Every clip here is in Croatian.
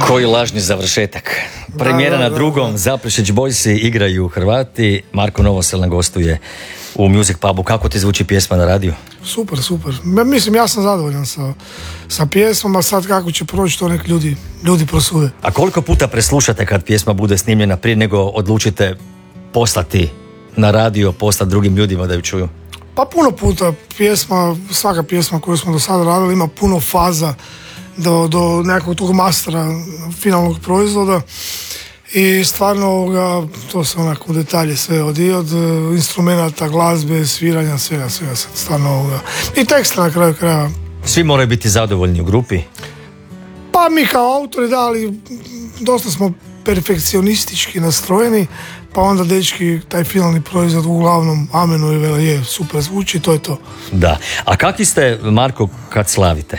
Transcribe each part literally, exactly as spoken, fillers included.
Koji lažni završetak. Premijera da, da, na drugom, da. Zaprešić Boysi igraju Hrvati, Marko Novosel nam gostuje u Music Pubu. Kako ti zvuči pjesma na radiju? Super, super. Mislim, ja sam zadovoljan sa, sa pjesmom, a sad kako će proći to nek ljudi, ljudi prosude. A koliko puta preslušate kad pjesma bude snimljena prije nego odlučite poslati na radio, poslati drugim ljudima da ju čuju? Pa puno puta pjesma, svaka pjesma koju smo do sada radili ima puno faza do, do nekog tog mastera finalnog proizvoda i stvarno ovoga, to su onako u detalje sve od, i od instrumenta, glazbe, sviranja, svega, svega stvarno ovoga. I teksta na kraju kraja. Svi moraju biti zadovoljni u grupi? Pa mi kao autori, da, ali dosta smo perfekcionistički nastrojeni, pa onda dečki taj finalni proizvod uglavnom amenu i vele je super zvuči, to je to. Da. A kakvi ste, Marko, kad slavite?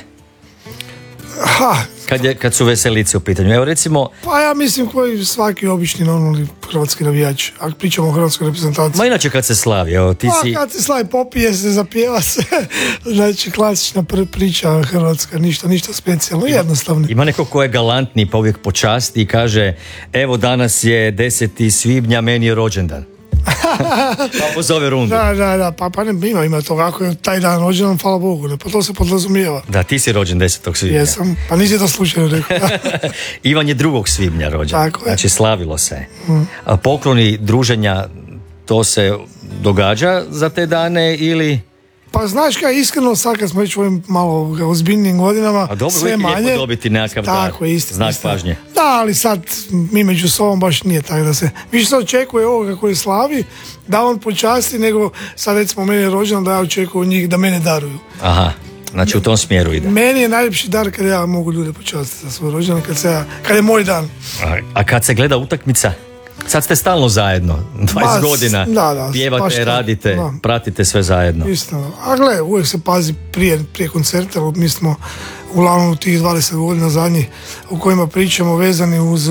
Ha, Kad, je, kad su veselice u pitanju. Evo recimo... pa ja mislim koji svaki obični normalni hrvatski navijač, ako pričamo o hrvatskoj reprezentaciji. Ma inače kad se slavi, evo ti si... Pa kad se slavi, popije se, zapjeva se, znači klasična pr- priča hrvatska, ništa, ništa specijalno, jednostavno. Ima neko ko je galantni pa uvijek počasti i kaže evo danas je deseti svibnja, meni je rođendan. Pa pozove rundu. Da, da, da, pa, pa ne, ima, ima to, ako je taj dan rođendan, hvala Bogu, ne, pa to se podrazumijeva. Da, ti si rođen desetog svibnja. Jesam, pa nisi to slučajno rekao. Ivan je drugog svibnja rođen. Tako je. Znači slavilo se. A pokloni, druženja, to se događa za te dane ili... Pa znaš kaj, iskreno sad kad smo već u ovim malo ozbiljnim godinama, A dobro, sve uvijek je manje. lijepo dobiti nekakav dar, Tako je, istina, znak istina. pažnje. Da, ali sad mi među sobom baš nije tako da se, više se očekuje ovoga koji slavi, da on počasti, nego sad recimo meni je rođendan da ja očekujem od njih da mene daruju. Aha, znači u tom smjeru ide. Meni je najljepši dar kad ja mogu ljude počastiti za svoj rođendan, kad, se ja, kad je moj dan. A, a kad se gleda utakmica? Sad ste stalno zajedno, dvadeset Ma, godina, da, da, pjevate, baš tako, radite, da. pratite sve zajedno. Istina. A gle, uvijek se pazi prije, prije koncerta, mi smo uglavnom u tih dvadeset godina zadnjih u kojima pričamo vezani uz,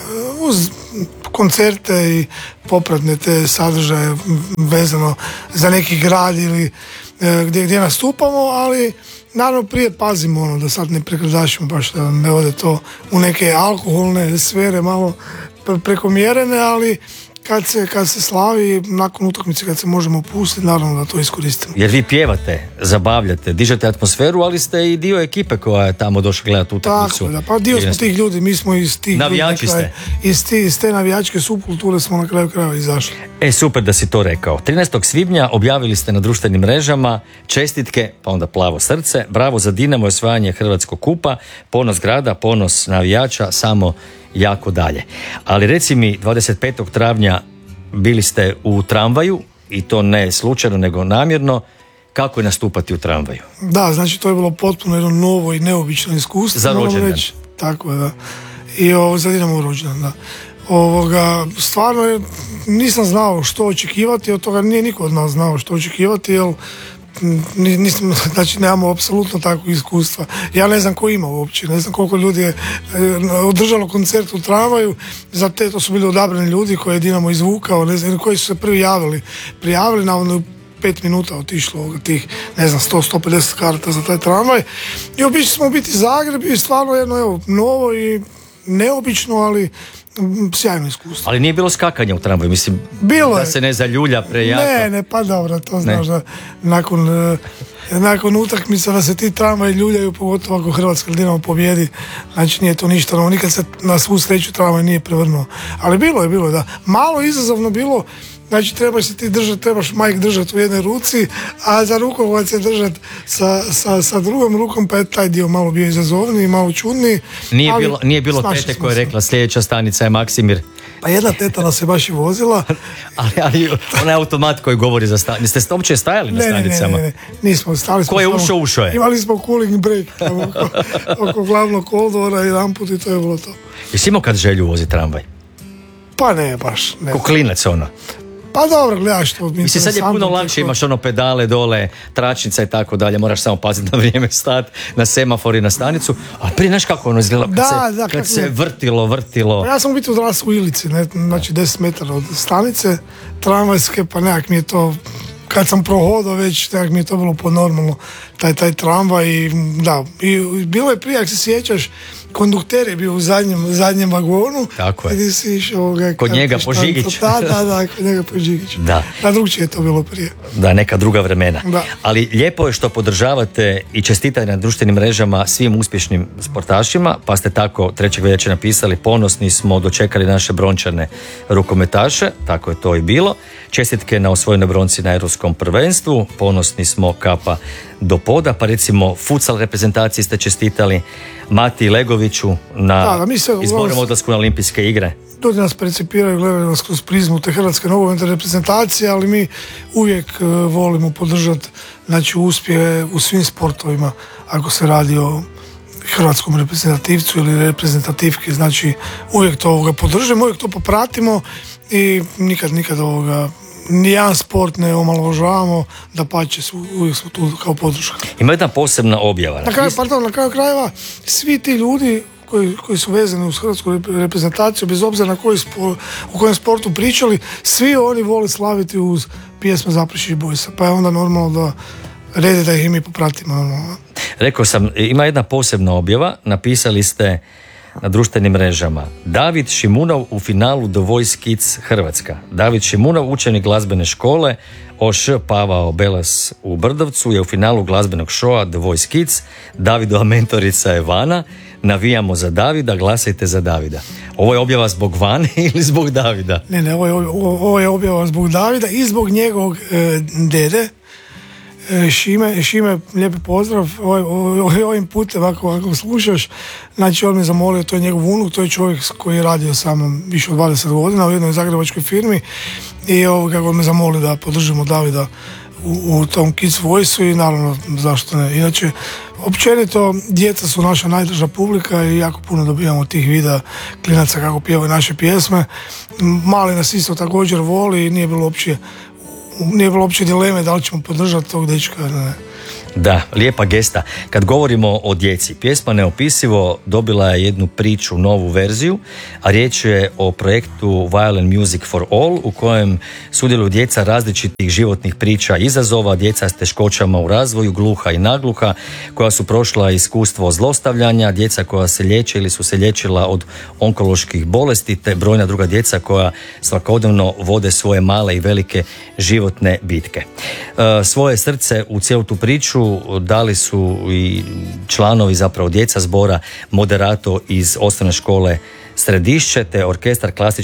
uz koncerte i popratne te sadržaje vezano za neki grad ili gdje, gdje nastupamo, ali naravno prije pazimo ono, da sad ne prekrdašimo baš da ne ode to u neke alkoholne sfere malo prekomjerene, ali kad se, kad se slavi, nakon utakmice kad se možemo pustiti, naravno da to iskoristimo. Jer vi pjevate, zabavljate, dižete atmosferu, ali ste i dio ekipe koja je tamo došla gledati utakmicu. Tako da, pa dio smo tih ljudi, mi smo iz tih navijači ljudi, ste. Iz, ti, iz te navijačke subkulture smo na kraju krajeva izašli. E, super da si to rekao. trinaestog svibnja objavili ste na društvenim mrežama čestitke, pa onda plavo srce, bravo za Dinamo i osvajanje Hrvatskog kupa, ponos grada, ponos navijača, samo jako dalje. Ali reci mi, dvadeset petog travnja bili ste u tramvaju i to ne slučajno nego namjerno. Kako je nastupati u tramvaju? Da, znači to je bilo potpuno jedno novo i neobično iskustvo. Za rođendan. Reći. Tako je, da. I ovo, za Dinamo rođendan, da. Ovoga, stvarno je, nisam znao što očekivati, od toga nije niko od nas znao što očekivati, jer nisam, znači nemamo apsolutno takvog iskustva. Ja ne znam ko ima uopće, ne znam koliko ljudi je održalo koncert u tramvaju, za te to su bili odabrani ljudi koje je Dinamo izvukao, ne znam, koji su se prvi javili, prijavili, navodno pet minuta otišlo tih, ne znam, sto do sto pedeset karata za taj tramvaj i obišli smo u biti Zagreb i stvarno jedno, evo, novo i neobično, ali sjajno iskustvo. Ali nije bilo skakanja u tramvaju, mislim, bilo da je. se ne zaljulja prejako. Ne, ne, pa dobro, to znaš da nakon, nakon utakmica da se ti tramvaji ljuljaju, pogotovo ako Hrvatska Dinamo pobjedi, znači nije to ništa, no nikad se na svu sreću tramvaj nije prevrnuo. Ali bilo je, bilo je, da. Malo izazovno bilo, znači trebaš se ti držati, trebaš majk držati u jednoj ruci, a za rukovac se držati sa, sa, sa drugom rukom, pa je taj dio malo bio izazovniji, malo čudniji. Nije ali bilo, nije bilo tete koja je se. rekla sljedeća stanica je Maksimir. Pa jedna teta nas je baš i vozila. ali, ali onaj automat koji govori za stanice. Jeste uopće stajali na ne, stanicama? Ne, ne, ne, nismo stali. Ko je ušao, ušao je. Imali smo cooling break tamo oko, oko glavnog kolodvora i ramput i to je bilo to. Jesi imao kad želju voziti tramvaj? Pa ne, baš. Ne. Ko klinac ono? Pa dobro, gledaš to. Mislim, sad je puno lakše, imaš ono pedale dole, tračnica i tako dalje, moraš samo paziti na vrijeme stat, na semafor i na stanicu, a prije znaš kako ono izgleda, kad, da, se, da, kad se vrtilo, vrtilo. Pa ja sam u biti odrastao u Ilici, ne, znači deset metara od stanice, tramvajske, pa nekak mi je to kad sam prohodao već, tako mi je to bilo podnormalno, taj, taj tramvaj i da, i bilo je prije, ako se sjećaš, kondukter je bio u zadnjem, zadnjem vagonu. Tako je. Gdje si išao, ga, kod njega po Žigić. Da, da, da, kod njega po Žigić. Da. Da, drugčije je to bilo prije. Da, neka druga vremena. Da. Ali lijepo je što podržavate i čestitate na društvenim mrežama svim uspješnim sportašima, pa ste tako trećeg veljače napisali: ponosni smo dočekali naše brončane rukometaše, tako je to i bilo. Čestitke na osvojenoj bronci na Europskom prvenstvu, ponosni smo kapa do poda, pa recimo futsal reprezentaciji ste čestitali, Mati Legoviću na da, da, mi se, izbornom odlasku na olimpijske igre. Ljudi nas percipiraju, gledaju nas kroz prizmu te hrvatske nogometne reprezentacije, ali mi uvijek uh, volimo podržati, znači, uspjehe u svim sportovima, ako se radi o hrvatskom reprezentativcu ili reprezentativki, znači uvijek to ovoga podržimo, uvijek to popratimo i nikad, nikad ovoga nijedan sport ne omalovažavamo, da pače, uvijek smo tu kao podrška. Ima jedna posebna objava. Na kraju, pardon, na kraju krajeva, svi ti ljudi koji, koji su vezani uz hrvatsku reprezentaciju, bez obzira na koji spor, u kojem sportu pričali, svi oni vole slaviti uz pjesme Zaprešić Bojsa, pa je onda normalno da redi da ih i mi popratimo. Normalno. Rekao sam, ima jedna posebna objava, napisali ste na društvenim mrežama: David Šimunov u finalu The Voice Kids Hrvatska. David Šimunov, učenik glazbene škole O Š Pavao Belas u Brdovcu, je u finalu glazbenog šoa The Voice Kids. Davidova mentorica je Vana. Navijamo za Davida, glasajte za Davida. Ovo je objava zbog Vane ili zbog Davida? Ne, ne, ovo je, ovo je objava zbog Davida i zbog njegovog e, dede. Šime, Šime, lijepi pozdrav, ovaj, ovaj, ovim putem ako, ako slušaš, znači on me zamolio, to je njegov unuk, to je čovjek koji je radio sa mnom više od dvadeset godina u jednoj zagrebačkoj firmi i ovoga, on me zamolio da podržimo Davida u, u tom Kids Voice-u i naravno zašto ne. Inače, općenito, djeca su naša najdrža publika i jako puno dobijamo tih videa klinaca kako pjevaju naše pjesme. Mali nas isto također voli i nije bilo uopće nije bilo uopće dileme da li ćemo podržati tog dečka. Ne. Da, lijepa gesta. Kad govorimo o djeci, pjesma Neopisivo dobila je jednu priču, novu verziju, a riječ je o projektu Violin Music for All, u kojem sudjeluju djeca različitih životnih priča i izazova, djeca s teškoćama u razvoju, gluha i nagluha, koja su prošla iskustvo zlostavljanja, djeca koja se liječe ili su se liječila od onkoloških bolesti, te brojna druga djeca koja svakodnevno vode svoje male i velike životne bitke. E, svoje srce u cijelu tu priču dali su i članovi, zapravo djeca zbora Moderato iz osnovne škole Središće, te orkestar klasične